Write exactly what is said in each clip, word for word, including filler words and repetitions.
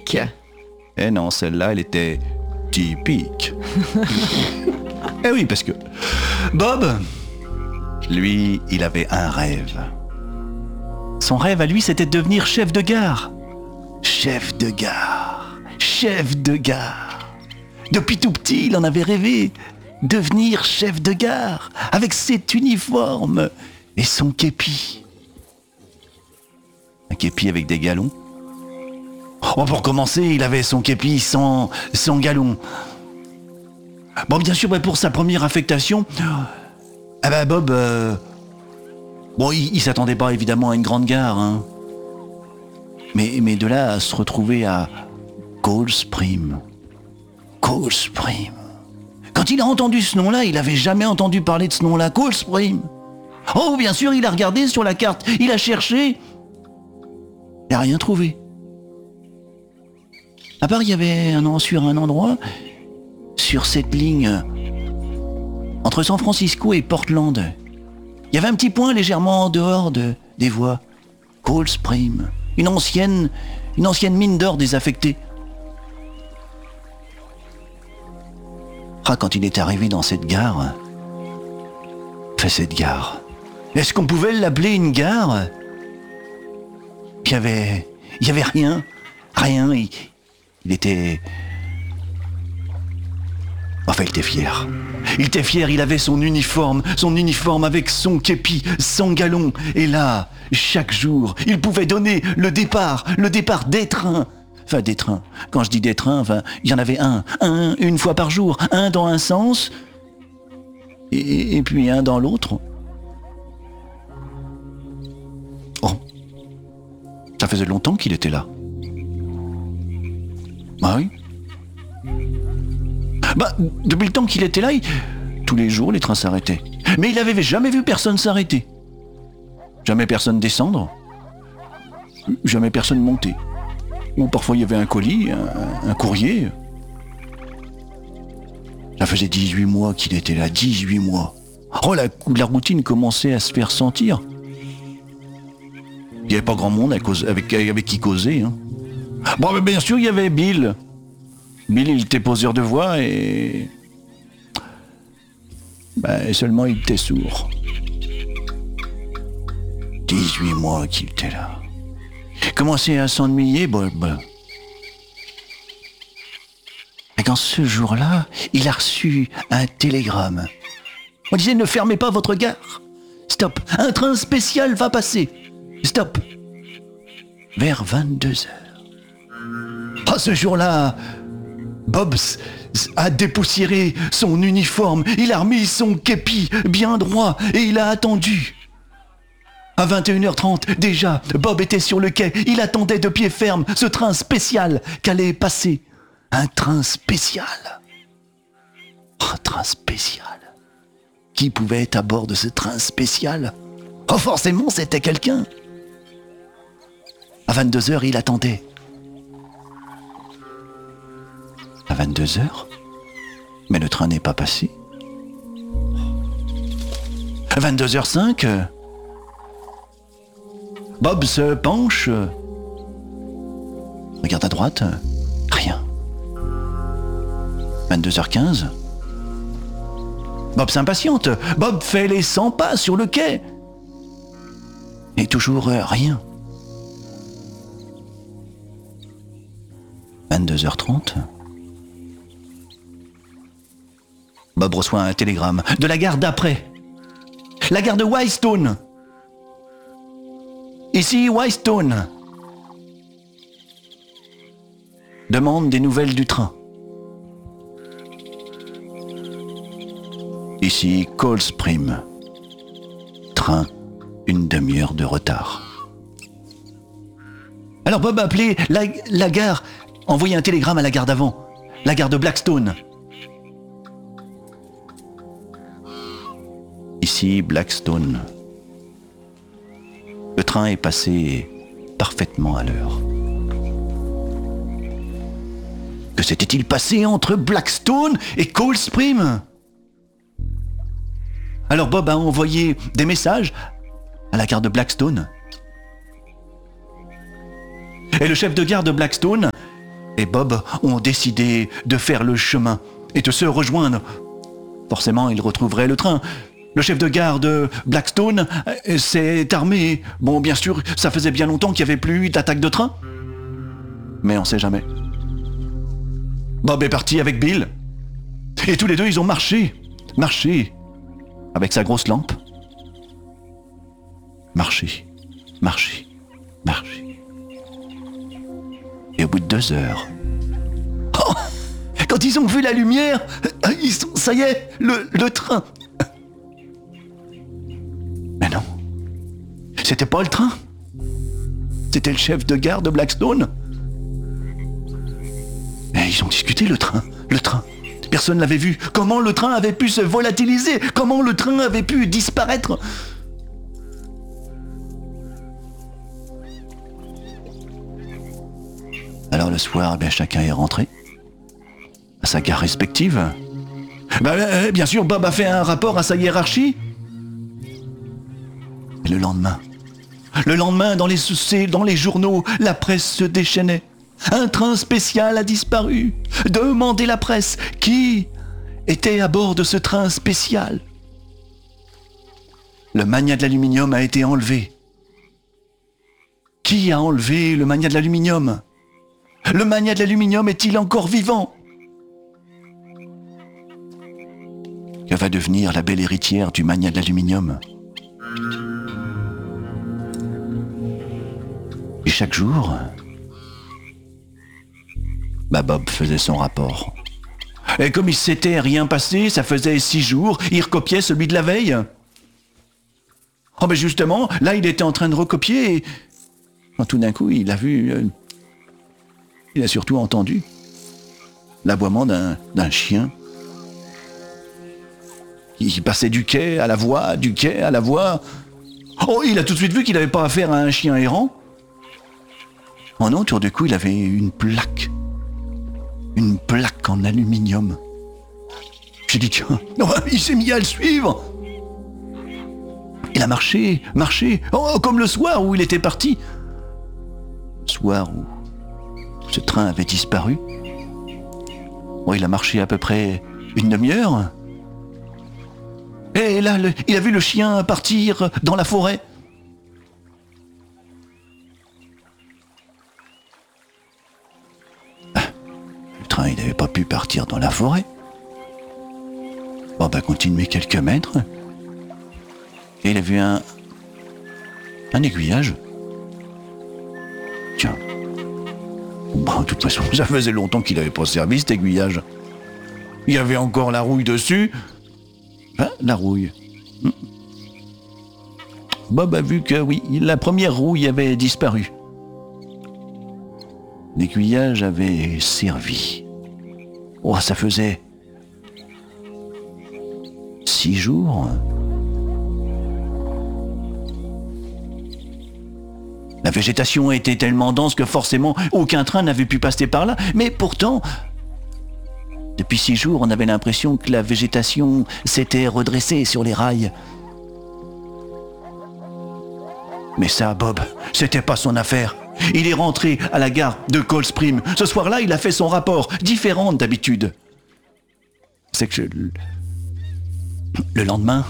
typique. Eh non, celle-là, elle était typique. Eh oui, parce que Bob, lui, il avait un rêve. Son rêve à lui, c'était de devenir chef de gare. Chef de gare. Chef de gare. Depuis tout petit, il en avait rêvé. Devenir chef de gare, avec cet uniforme et son képi. Un képi avec des galons. Oh, pour commencer, il avait son képi sans, sans galons. Bon, bien sûr, pour sa première affectation, ah ben Bob, euh, bon, il, il s'attendait pas évidemment à une grande gare, hein. Mais, mais de là à se retrouver à Coldsprim. Coldsprim. Quand il a entendu ce nom-là, il avait jamais entendu parler de ce nom-là, Coldsprim. Oh, bien sûr, il a regardé sur la carte, il a cherché. Il n'a rien trouvé. À part, il y avait un, sur un endroit, sur cette ligne, entre San Francisco et Portland, il y avait un petit point légèrement en dehors de, des voies. Coldsprim, une ancienne, une ancienne mine d'or désaffectée. Ah, quand il est arrivé dans cette gare, fait cette gare, est-ce qu'on pouvait l'appeler une gare ? Il y avait, il y avait rien, rien. Il, il était, enfin, il était fier. Il était fier. Il avait son uniforme, son uniforme avec son képi, sans galon. Et là, chaque jour, il pouvait donner le départ, le départ des trains. Enfin, des trains. Quand je dis des trains, enfin, il y en avait un, un, une fois par jour, un dans un sens, et, et puis un dans l'autre. Oh, ça faisait longtemps qu'il était là. Bah oui. Bah, depuis le temps qu'il était là, il... tous les jours, les trains s'arrêtaient. Mais il n'avait jamais vu personne s'arrêter. Jamais personne descendre. Jamais personne monter. Ou parfois il y avait un colis, un, un courrier. Ça faisait dix-huit mois qu'il était là, dix-huit mois. Oh, la, la routine commençait à se faire sentir. Il n'y avait pas grand monde à cause, avec, avec qui causer. Hein. Bon, mais bien sûr, il y avait Bill. Bill, il était poseur de voix et... Ben, seulement il était sourd. dix-huit mois qu'il était là. Commençait à s'ennuyer, Bob. Et quand ce jour-là, il a reçu un télégramme. On disait, ne fermez pas votre gare. Stop, un train spécial va passer. Stop. Vers vingt-deux heures. Ah, ce jour-là, Bob a dépoussiéré son uniforme. Il a remis son képi bien droit et il a attendu. À vingt et une heures trente, déjà, Bob était sur le quai. Il attendait de pied ferme ce train spécial qu'allait passer. Un train spécial. Un train spécial. Qui pouvait être à bord de ce train spécial ? Oh, forcément, c'était quelqu'un. À vingt-deux heures, il attendait. À vingt-deux heures ? Mais le train n'est pas passé. À vingt-deux heures cinq... Bob se penche, regarde à droite, rien. vingt-deux heures quinze. Bob s'impatiente. Bob fait les cent pas sur le quai. Et toujours rien. vingt-deux heures trente. Bob reçoit un télégramme de la gare d'après. La gare de Whitestone. Ici, Whitestone. Demande des nouvelles du train. Ici, Coldsprim. Train, une demi-heure de retard. Alors Bob a appelé la, la gare, envoyé un télégramme à la gare d'avant, la gare de Blackstone. Ici, Blackstone. Le train est passé parfaitement à l'heure. Que s'était-il passé entre Blackstone et Coldsprim ? Alors Bob a envoyé des messages à la gare de Blackstone. Et le chef de gare de Blackstone et Bob ont décidé de faire le chemin et de se rejoindre. Forcément, ils retrouveraient le train. Le chef de gare de Blackstone s'est armé. Bon, bien sûr, ça faisait bien longtemps qu'il n'y avait plus eu d'attaque de train. Mais on ne sait jamais. Bob est parti avec Bill. Et tous les deux, ils ont marché. Marché. Avec sa grosse lampe. Marché. Marché. Marché. Et au bout de deux heures... Oh, quand ils ont vu la lumière, ils sont... Ça y est, le, le train... Mais non. C'était pas le train. C'était le chef de gare de Blackstone. Et ils ont discuté, le train. Le train. Personne l'avait vu. Comment le train avait pu se volatiliser? Comment le train avait pu disparaître? Alors le soir, eh bien, chacun est rentré à sa gare respective. Ben, euh, bien sûr, Bob a fait un rapport à sa hiérarchie. Et le lendemain, le lendemain, dans les, dans les journaux, la presse se déchaînait. Un train spécial a disparu. Demandez la presse. Qui était à bord de ce train spécial? Le magnat de l'aluminium a été enlevé. Qui a enlevé le magnat de l'aluminium? Le magnat de l'aluminium est-il encore vivant? Que va devenir la belle héritière du magnat de l'aluminium? Et chaque jour, bah Bob faisait son rapport. Et comme il s'était rien passé, ça faisait six jours, il recopiait celui de la veille. Oh ben justement, là il était en train de recopier et quand tout d'un coup il a vu... Euh, il a surtout entendu l'aboiement d'un, d'un chien. Il passait du quai à la voie, du quai à la voie. Oh, il a tout de suite vu qu'il n'avait pas affaire à un chien errant. Oh non, autour du coup, il avait une plaque. Une plaque en aluminium. J'ai dit, tiens, oh, il s'est mis à le suivre. Il a marché, marché, oh, comme le soir où il était parti. Le soir où ce train avait disparu. Oh, il a marché à peu près une demi-heure. Et là, le, il a vu le chien partir dans la forêt. Ah, le train, il n'avait pas pu partir dans la forêt. Bon, bah, continuer quelques mètres. Et il a vu un, un aiguillage. Tiens. Bon, de toute façon, ça faisait longtemps qu'il n'avait pas servi, cet aiguillage. Il y avait encore la rouille dessus. Hein, la rouille. Bob a vu que, oui, la première rouille avait disparu. L'aiguillage avait servi. Oh, ça faisait... six jours. La végétation était tellement dense que forcément aucun train n'avait pu passer par là. Mais pourtant, depuis six jours, on avait l'impression que la végétation s'était redressée sur les rails. Mais ça, Bob, c'était pas son affaire. Il est rentré à la gare de Cold Spring. Ce soir-là, il a fait son rapport, différent d'habitude. C'est que je... le lendemain,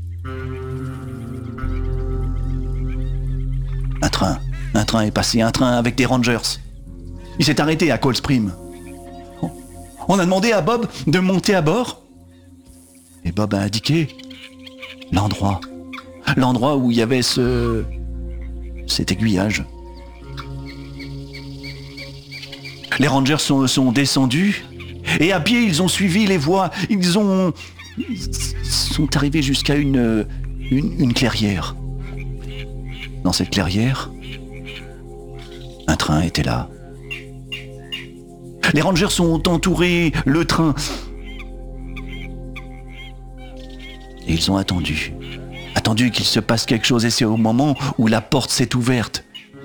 un train, un train est passé, un train avec des Rangers. Il s'est arrêté à Cold Spring. On a demandé à Bob de monter à bord. Et Bob a indiqué l'endroit. L'endroit où il y avait ce... cet aiguillage. Les Rangers sont, sont descendus. Et à pied, ils ont suivi les voies. Ils ont... Ils sont arrivés jusqu'à une, une, une clairière. Dans cette clairière, un train était là. Les Rangers ont entouré le train. Et ils ont attendu. Attendu qu'il se passe quelque chose. Et c'est au moment où la porte s'est ouverte.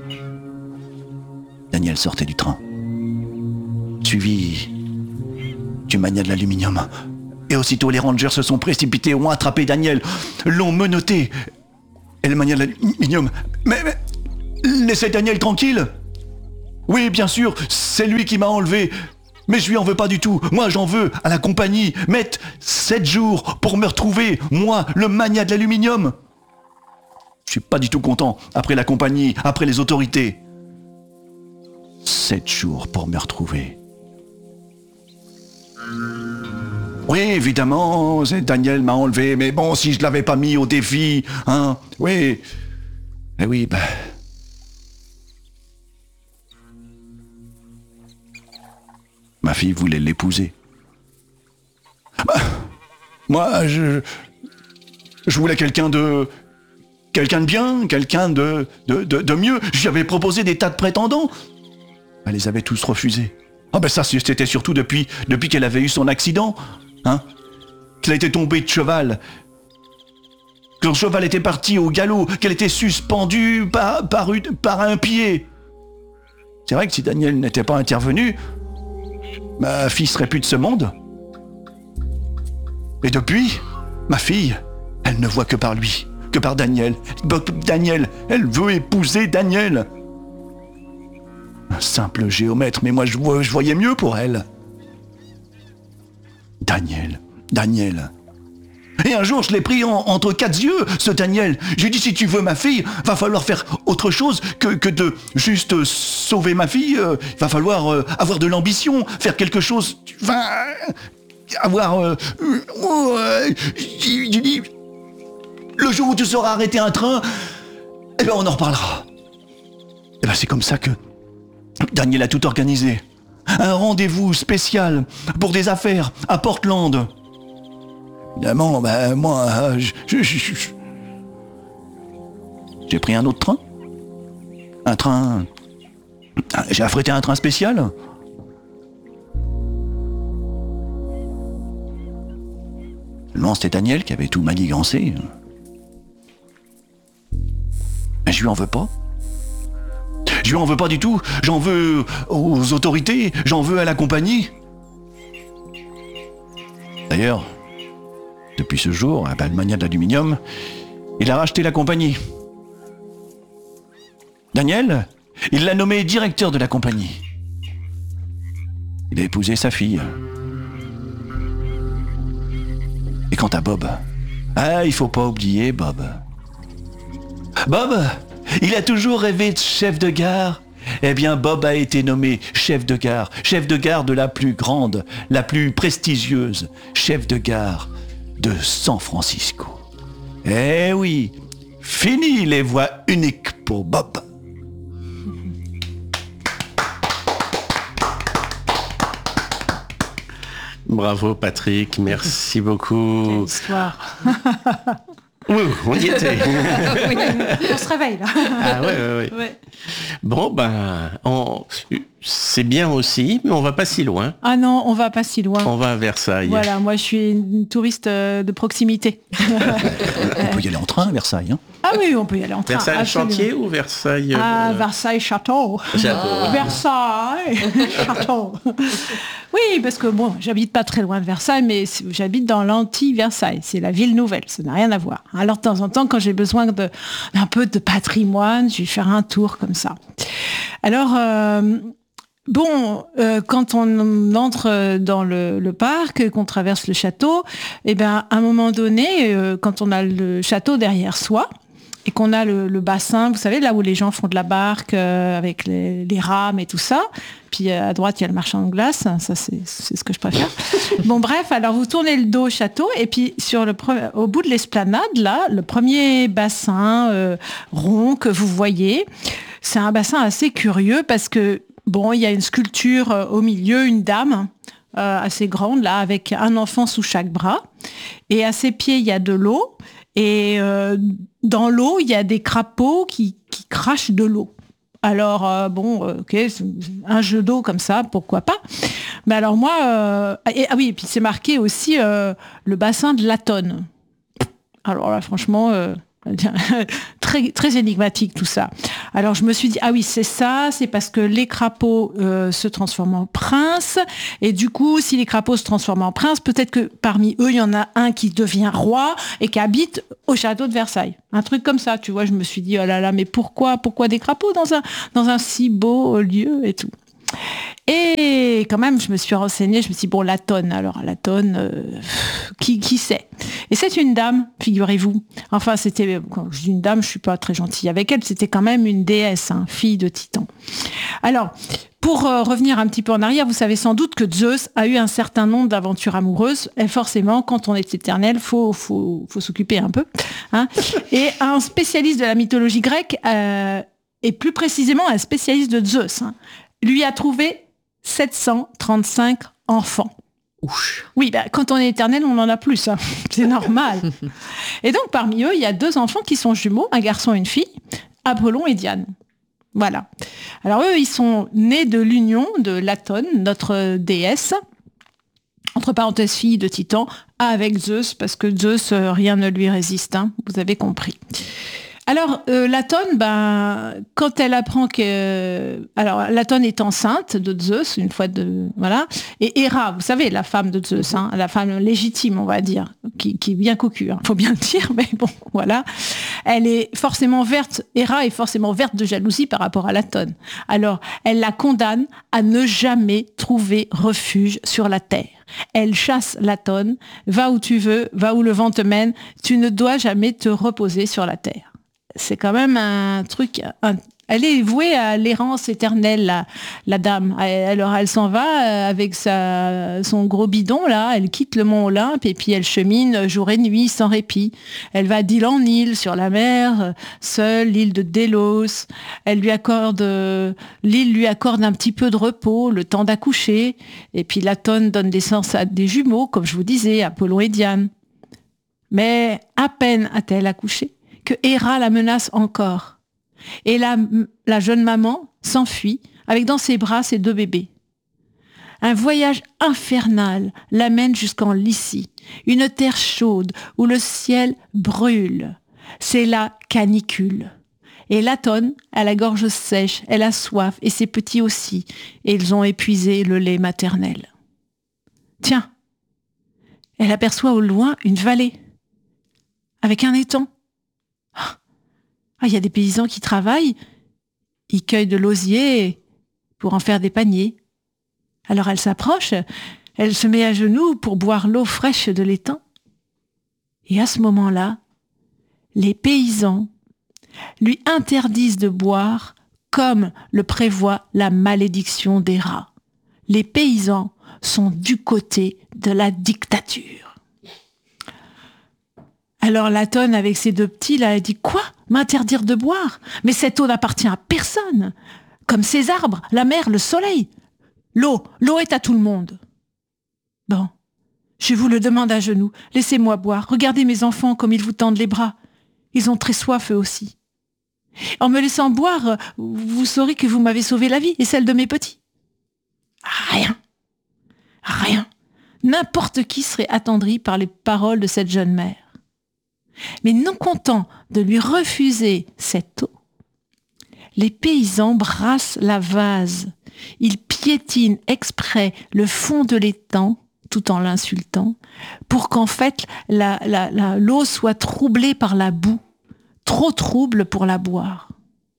Daniel sortait du train. Suivi du magnat de l'aluminium. Et aussitôt, les Rangers se sont précipités, ont attrapé Daniel, l'ont menotté. Et le magnat de l'aluminium... Mais, mais... Laissez Daniel tranquille. Oui, bien sûr, c'est lui qui m'a enlevé. Mais je lui en veux pas du tout. Moi, j'en veux à la compagnie. Mettre sept jours pour me retrouver. Moi, le mania de l'aluminium. Je suis pas du tout content. Après la compagnie, après les autorités. Sept jours pour me retrouver. Oui, évidemment, c'est Daniel m'a enlevé. Mais bon, si je l'avais pas mis au défi, hein, oui. Eh oui, ben... Ma fille voulait l'épouser. Bah, moi, je... Je voulais quelqu'un de... Quelqu'un de bien, quelqu'un de, de, de, de mieux. J'avais proposé des tas de prétendants. Elle les avait tous refusés. Ah ben ça, c'était surtout depuis, depuis qu'elle avait eu son accident. Hein, qu'elle était tombée de cheval. Que son cheval était parti au galop. Qu'elle était suspendue par, par, une, par un pied. C'est vrai que si Daniel n'était pas intervenu... Ma fille serait plus de ce monde. Et depuis, ma fille, elle ne voit que par lui, que par Daniel. Daniel, elle veut épouser Daniel. Un simple géomètre, mais moi je, je voyais mieux pour elle. Daniel, Daniel. Et un jour, je l'ai pris en, entre quatre yeux, ce Daniel. J'ai dit, si tu veux ma fille, va falloir faire autre chose que, que de juste euh, sauver ma fille. Il euh, va falloir euh, avoir de l'ambition, faire quelque chose. Enfin, avoir... Euh, euh, j'ai dit, le jour où tu sauras arrêter un train, eh ben on en reparlera. Et ben c'est comme ça que Daniel a tout organisé. Un rendez-vous spécial pour des affaires à Portland. Évidemment, ben moi, je, je, je, je... j'ai pris un autre train. Un train... J'ai affrété un train spécial. Seulement, c'était Daniel qui avait tout manigancé. Mais je lui en veux pas. Je lui en veux pas du tout. J'en veux aux autorités. J'en veux à la compagnie. D'ailleurs... Depuis ce jour, ben, le mania d'aluminium, il a racheté la compagnie. Daniel, il l'a nommé directeur de la compagnie. Il a épousé sa fille. Et quant à Bob, ah, il faut pas oublier Bob. Bob, il a toujours rêvé de chef de gare. Eh bien, Bob a été nommé chef de gare, chef de gare de la plus grande, la plus prestigieuse, chef de gare de San Francisco. Eh oui, fini les voix uniques pour Bob. Bravo Patrick, merci beaucoup. Quelle histoire. Oui, on y était. Oui, on se réveille là. Ah ouais, ouais, ouais. ouais. Bon, ben, on... c'est bien aussi, mais on va pas si loin. Ah non, on va pas si loin. On va à Versailles. Voilà, moi je suis une touriste de proximité. On peut y aller en train à Versailles. Hein. Ah oui, on peut y aller en train. Versailles absolument. Chantier ou Versailles... Ah, euh... Versailles Château. Château. Ah. Versailles Château. Oui, parce que bon, j'habite pas très loin de Versailles, mais j'habite dans l'anti-Versailles. C'est la ville nouvelle, ça n'a rien à voir. Alors de temps en temps, quand j'ai besoin de, d'un peu de patrimoine, je vais faire un tour comme ça. Alors... Euh, Bon, euh, quand on entre dans le, le parc, qu'on traverse le château, eh ben, à un moment donné, euh, quand on a le château derrière soi et qu'on a le, le bassin, vous savez, là où les gens font de la barque euh, avec les, les rames et tout ça, puis euh, à droite, il y a le marchand de glace, ça c'est, c'est ce que je préfère. Bon, bref, alors vous tournez le dos au château et puis sur le pre- au bout de l'esplanade, là, le premier bassin euh, rond que vous voyez, c'est un bassin assez curieux parce que bon, il y a une sculpture euh, au milieu, une dame euh, assez grande, là, avec un enfant sous chaque bras. Et à ses pieds, il y a de l'eau. Et euh, dans l'eau, il y a des crapauds qui, qui crachent de l'eau. Alors, euh, bon, euh, ok, c'est un jeu d'eau comme ça, pourquoi pas. Mais alors moi... Euh, et, ah oui, et puis c'est marqué aussi euh, le bassin de Latonne. Alors là, franchement... Euh, très, très énigmatique tout ça. Alors je me suis dit, ah oui, c'est ça, c'est parce que les crapauds euh, se transforment en princes, et du coup, si les crapauds se transforment en princes, peut-être que parmi eux, il y en a un qui devient roi et qui habite au château de Versailles. Un truc comme ça, tu vois, je me suis dit, oh là là, mais pourquoi, pourquoi des crapauds dans un, dans un si beau lieu et tout. Et quand même, je me suis renseignée, je me suis dit, bon, Latone, alors Latone, euh, qui, qui c'est? Et c'est une dame, figurez-vous. Enfin, c'était, quand je dis une dame, je suis pas très gentille avec elle, c'était quand même une déesse, hein, fille de Titan. Alors, pour euh, revenir un petit peu en arrière, vous savez sans doute que Zeus a eu un certain nombre d'aventures amoureuses, et forcément, quand on est éternel, faut, faut, faut s'occuper un peu. Hein. Et un spécialiste de la mythologie grecque, euh, et plus précisément un spécialiste de Zeus, hein, lui a trouvé sept cent trente-cinq enfants. Ouch. Oui, bah, quand on est éternel, on en a plus. Hein. C'est normal. Et donc, parmi eux, il y a deux enfants qui sont jumeaux, un garçon et une fille, Apollon et Diane. Voilà. Alors, eux, ils sont nés de l'union de Latone, notre déesse, entre parenthèses fille de Titan, avec Zeus, parce que Zeus, euh, rien ne lui résiste. Hein, vous avez compris. Alors, euh, Latone, ben, quand elle apprend que... Euh, alors, Latone est enceinte de Zeus, une fois de... Voilà. Et Héra, vous savez, la femme de Zeus, hein, la femme légitime, on va dire, qui, qui est bien cocu, hein, faut bien le dire, mais bon, voilà. Elle est forcément verte, Héra est forcément verte de jalousie par rapport à Latone. Alors, elle la condamne à ne jamais trouver refuge sur la terre. Elle chasse Latone, va où tu veux, va où le vent te mène, tu ne dois jamais te reposer sur la terre. C'est quand même un truc... Un, elle est vouée à l'errance éternelle, la, la dame. Alors, elle s'en va avec sa, son gros bidon, là. Elle quitte le mont Olympe et puis elle chemine jour et nuit sans répit. Elle va d'île en île sur la mer, seule, l'île de Délos. Elle lui accorde... L'île lui accorde un petit peu de repos, le temps d'accoucher. Et puis, Latone donne naissance à des jumeaux, comme je vous disais, Apollon et Diane. Mais à peine a-t-elle accouché que Héra la menace encore. Et la, la jeune maman s'enfuit avec dans ses bras ses deux bébés. Un voyage infernal l'amène jusqu'en Lycie, une terre chaude où le ciel brûle. C'est la canicule. Et Latone a la gorge sèche, elle a soif, et ses petits aussi, et ils ont épuisé le lait maternel. Tiens, elle aperçoit au loin une vallée, avec un étang. Ah, il y a des paysans qui travaillent, ils cueillent de l'osier pour en faire des paniers. Alors elle s'approche, elle se met à genoux pour boire l'eau fraîche de l'étang. Et à ce moment-là, les paysans lui interdisent de boire comme le prévoit la malédiction des rats. Les paysans sont du côté de la dictature. Alors Latone, avec ses deux petits, là, elle dit « Quoi ? M'interdire de boire ? Mais cette eau n'appartient à personne. Comme ces arbres, la mer, le soleil. L'eau, l'eau est à tout le monde. Bon, je vous le demande à genoux. Laissez-moi boire. Regardez mes enfants comme ils vous tendent les bras. Ils ont très soif eux aussi. En me laissant boire, vous saurez que vous m'avez sauvé la vie et celle de mes petits. Rien. Rien. N'importe qui serait attendri par les paroles de cette jeune mère. Mais non content de lui refuser cette eau, les paysans brassent la vase. Ils piétinent exprès le fond de l'étang, tout en l'insultant, pour qu'en fait la, la, la, l'eau soit troublée par la boue, trop trouble pour la boire.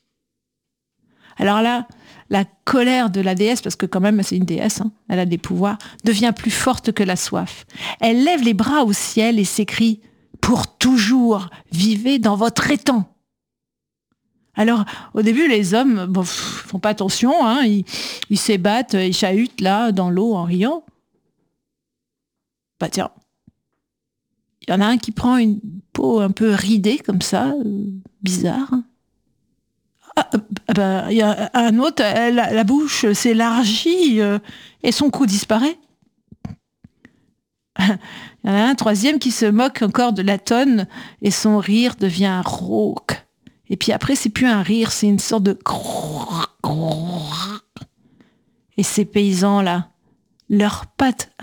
Alors là, la colère de la déesse, parce que quand même c'est une déesse, hein, elle a des pouvoirs, devient plus forte que la soif. Elle lève les bras au ciel et s'écrie « Pour toujours, vivez dans votre étang !» Alors, au début, les hommes bon, pff, font pas attention, hein, ils, ils s'ébattent, ils chahutent là, dans l'eau, en riant. Bah tiens, il y en a un qui prend une peau un peu ridée, comme ça, euh, bizarre. Ah, bah, il y a un autre, la, la bouche s'élargit euh, et son cou disparaît. Il y en a un troisième qui se moque encore de Latone et son rire devient rauque. Et puis après, c'est plus un rire, c'est une sorte de... Et ces paysans-là, leurs pattes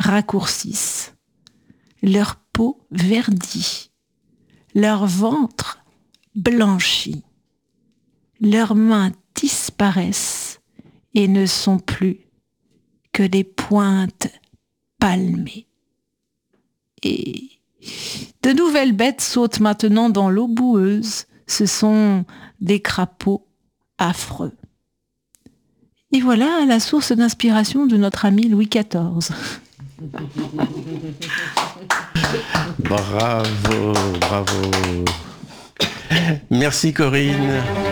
raccourcissent, leur peau verdit, leur ventre blanchit. Leurs mains disparaissent et ne sont plus que des pointes palmées. Et de nouvelles bêtes sautent maintenant dans l'eau boueuse. Ce sont des crapauds affreux. Et voilà la source d'inspiration de notre ami Louis quatorze. Bravo, bravo. Merci Corinne.